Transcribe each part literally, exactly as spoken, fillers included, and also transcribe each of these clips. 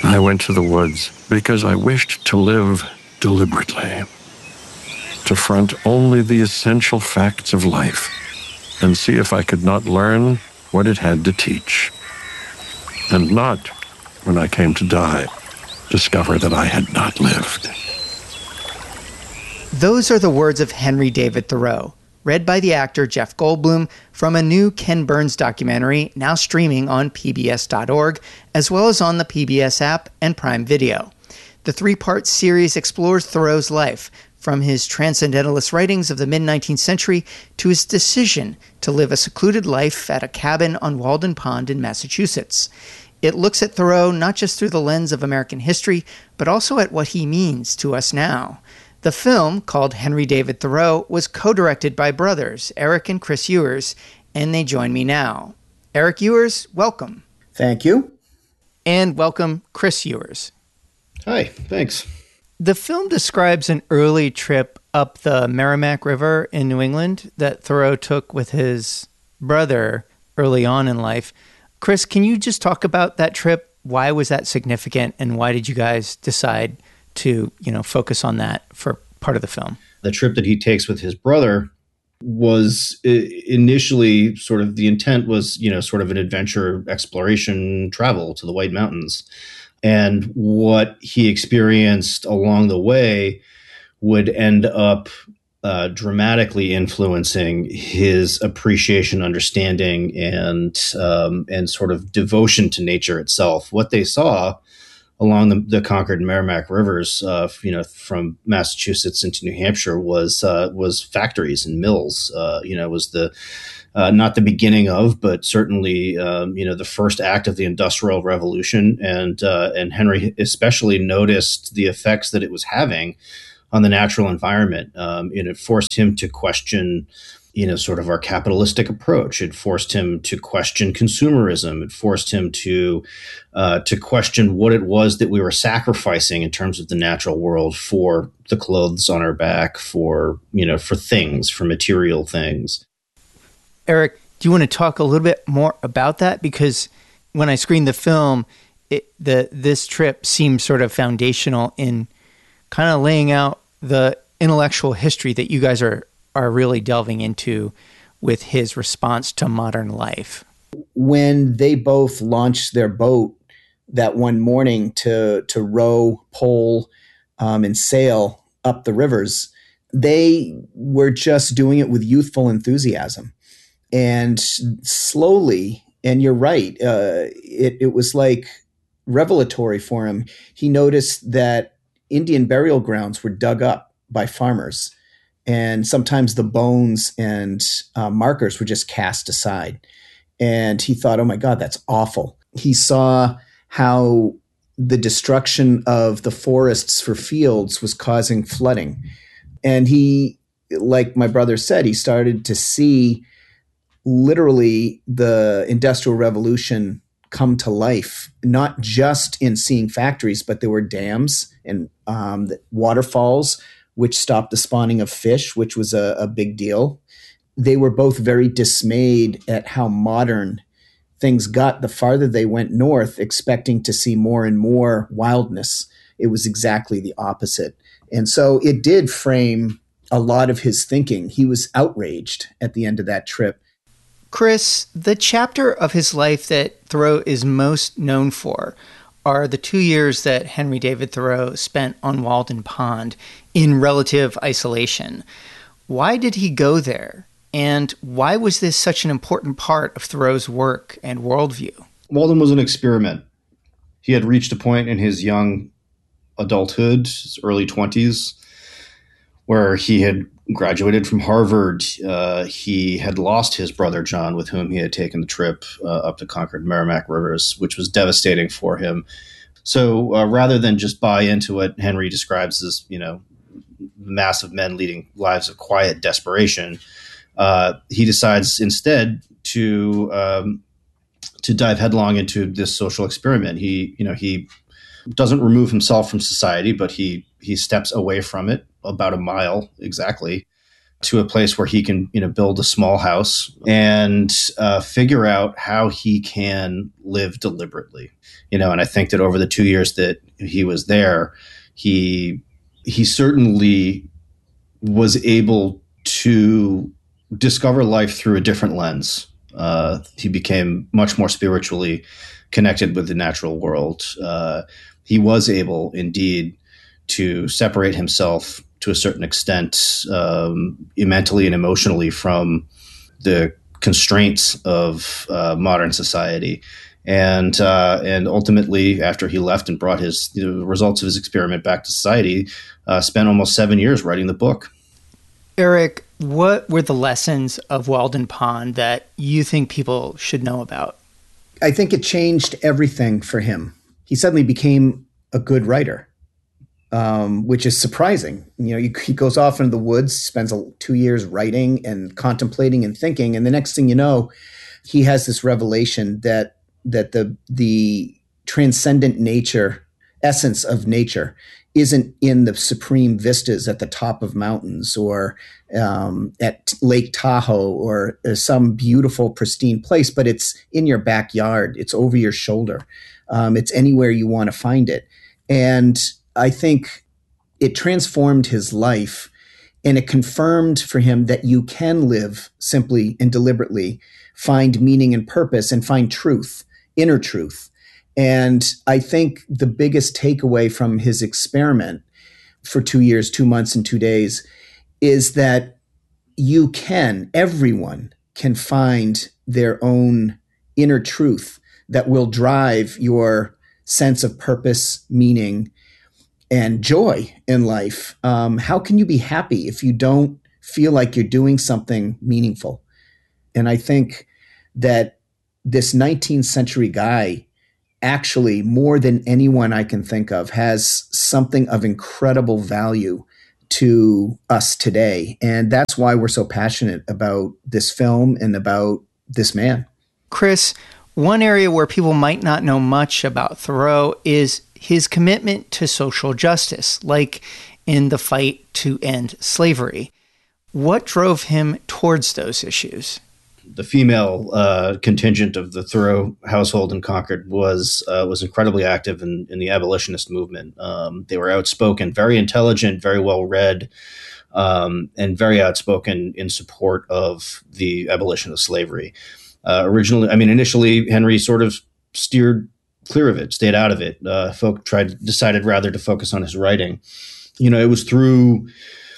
I went to the woods because I wished to live deliberately, to front only the essential facts of life and see if I could not learn what it had to teach. And not, when I came to die, discover that I had not lived. Those are the words of Henry David Thoreau, read by the actor Jeff Goldblum from a new Ken Burns documentary now streaming on P B S dot org, as well as on the P B S app and Prime Video. The three-part series explores Thoreau's life, from his transcendentalist writings of the mid-nineteenth century to his decision to live a secluded life at a cabin on Walden Pond in Massachusetts. It looks at Thoreau not just through the lens of American history, but also at what he means to us now. The film, called Henry David Thoreau, was co-directed by brothers Eric and Chris Ewers, and they join me now. Eric Ewers, welcome. Thank you. And welcome, Chris Ewers. Hi, thanks. The film describes an early trip up the Merrimack River in New England that Thoreau took with his brother early on in life. Chris, can you just talk about that trip? Why was that significant, and why did you guys decide to, you know, focus on that for part of the film? The trip that he takes with his brother was initially sort of, the intent was, you know, sort of an adventure, exploration, travel to the White Mountains. And what he experienced along the way would end up uh, dramatically influencing his appreciation, understanding, and um, and sort of devotion to nature itself. What they saw along the, the Concord and Merrimack rivers, uh, you know, from Massachusetts into New Hampshire, was uh, was factories and mills. Uh, you know, it was the uh, not the beginning of, but certainly um, you know, the first act of the Industrial Revolution. And uh, and Henry especially noticed the effects that it was having on the natural environment. Um, and it forced him to question, you know, sort of our capitalistic approach. It forced him to question consumerism. It forced him to uh, to question what it was that we were sacrificing in terms of the natural world for the clothes on our back, for, you know, for things, for material things. Eric, do you want to talk a little bit more about that? Because when I screened the film, it, the this trip seemed sort of foundational in kind of laying out the intellectual history that you guys are are really delving into with his response to modern life. When they both launched their boat that one morning to to row, pole, um, and sail up the rivers, they were just doing it with youthful enthusiasm. And slowly, and you're right, uh, it, it was like revelatory for him. He noticed that Indian burial grounds were dug up by farmers, and sometimes the bones and uh, markers were just cast aside. And he thought, oh my God, that's awful. He saw how the destruction of the forests for fields was causing flooding. And he, like my brother said, he started to see literally the Industrial Revolution come to life, not just in seeing factories, but there were dams and um, waterfalls, which stopped the spawning of fish, which was a, a big deal. They were both very dismayed at how modern things got the farther they went north, expecting to see more and more wildness. It was exactly the opposite. And so it did frame a lot of his thinking. He was outraged at the end of that trip. Chris, the chapter of his life that Thoreau is most known for are the two years that Henry David Thoreau spent on Walden Pond in relative isolation. Why did he go there? And why was this such an important part of Thoreau's work and worldview? Walden was an experiment. He had reached a point in his young adulthood, his early twenties, where he had graduated from Harvard. Uh, he had lost his brother, John, with whom he had taken the trip uh, up the Concord Merrimack rivers, which was devastating for him. So uh, rather than just buy into what Henry describes as, you know, massive men leading lives of quiet desperation, uh, he decides instead to um, to dive headlong into this social experiment. He, you know, he doesn't remove himself from society, but he he steps away from it about a mile exactly, to a place where he can, you know, build a small house and uh, figure out how he can live deliberately. You know, and I think that over the two years that he was there, he he certainly was able to discover life through a different lens. Uh, he became much more spiritually connected with the natural world. Uh, he was able, indeed, to separate himself to a certain extent, um, mentally and emotionally, from the constraints of uh, modern society. And uh, and ultimately, after he left and brought his you know, results of his experiment back to society, uh, spent almost seven years writing the book. Eric, what were the lessons of Walden Pond that you think people should know about? I think it changed everything for him. He suddenly became a good writer, um, which is surprising. You know, he, he goes off into the woods, spends a, two years writing and contemplating and thinking, and the next thing you know, he has this revelation that that the the transcendent nature, essence of nature, isn't in the supreme vistas at the top of mountains or um, at Lake Tahoe or uh, some beautiful, pristine place, but it's in your backyard. It's over your shoulder. Um, it's anywhere you want to find it. And I think it transformed his life, and it confirmed for him that you can live simply and deliberately, find meaning and purpose, and find truth, inner truth. And I think the biggest takeaway from his experiment for two years, two months, and two days is that you can, everyone can find their own inner truth that will drive your sense of purpose, meaning, and joy in life. Um, how can you be happy if you don't feel like you're doing something meaningful? And I think that this nineteenth century guy, actually, more than anyone I can think of, has something of incredible value to us today. And that's why we're so passionate about this film and about this man. Chris, one area where people might not know much about Thoreau is his commitment to social justice, like in the fight to end slavery. What drove him towards those issues? The female uh, contingent of the Thoreau household in Concord was uh, was incredibly active in, in the abolitionist movement. Um, they were outspoken, very intelligent, very well read, um, and very outspoken in support of the abolition of slavery. Uh, originally, I mean, initially, Henry sort of steered clear of it, stayed out of it. Uh, folk tried, decided rather to focus on his writing. You know, it was through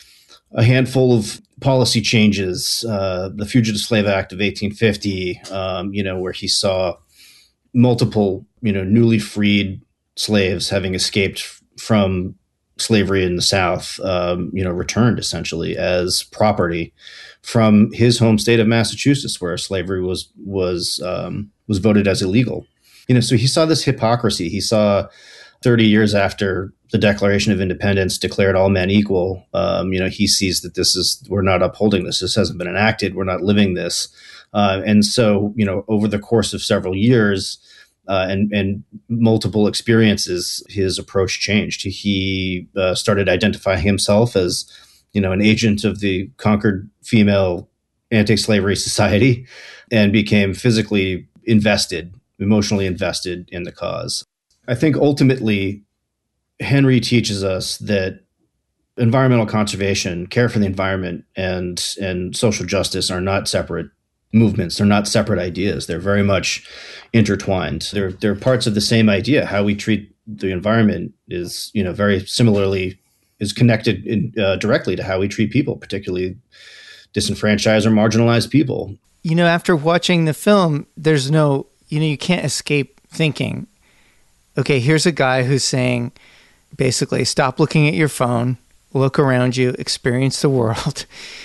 a handful of policy changes, uh, the Fugitive Slave Act of eighteen fifty, um, you know, where he saw multiple, you know, newly freed slaves having escaped f- from slavery in the South, um, you know, returned essentially as property from his home state of Massachusetts, where slavery was was um, was voted as illegal. You know, so he saw this hypocrisy. He saw thirty years after the Declaration of Independence declared all men equal, um, you know, he sees that this is, we're not upholding this. This hasn't been enacted. We're not living this. Uh, and so, you know, over the course of several years uh, and, and multiple experiences, his approach changed. He uh, started identifying himself as, you know, an agent of the Concord Female Anti-Slavery Society and became physically invested, emotionally invested in the cause. I think ultimately, Henry teaches us that environmental conservation, care for the environment, and and social justice are not separate movements. They're not separate ideas. They're very much intertwined. They're they're parts of the same idea. How we treat the environment is, you know, very similarly is connected in, uh, directly to how we treat people, particularly disenfranchised or marginalized people. You know, after watching the film, there's no, you know, you can't escape thinking, okay, here's a guy who's saying, basically, stop looking at your phone, look around you, experience the world.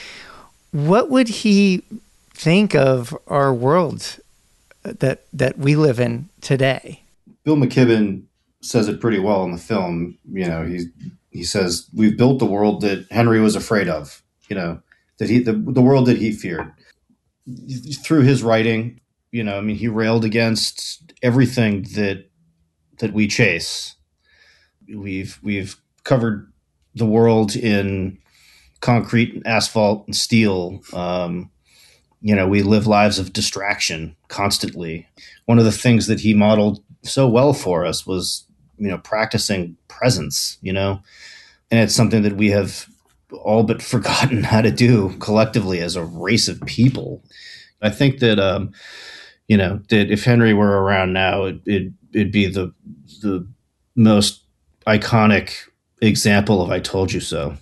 What would he think of our world that that we live in today? Bill McKibben says it pretty well in the film. You know, he he says, we've built the world that Henry was afraid of, you know, that he the, the world that he feared. Through his writing, you know, I mean, he railed against everything that that we chase. We've we've covered the world in concrete, asphalt, and steel. Um, you know, we live lives of distraction constantly. One of the things that he modeled so well for us was, you know, practicing presence, you know, and it's something that we have all but forgotten how to do collectively as a race of people. I think that, um, you know, that if Henry were around now, it, it, it'd be the, the most iconic example of I told you so.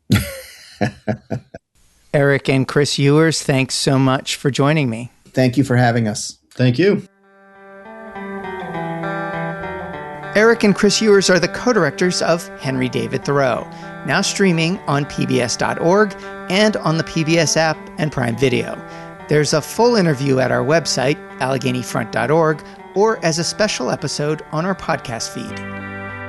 Eric and Chris Ewers, thanks so much for joining me. Thank you for having us. Thank you. Eric and Chris Ewers are the co-directors of Henry David Thoreau, now streaming on P B S dot org and on the P B S app and Prime Video. There's a full interview at our website, Allegheny Front dot org, or as a special episode on our podcast feed.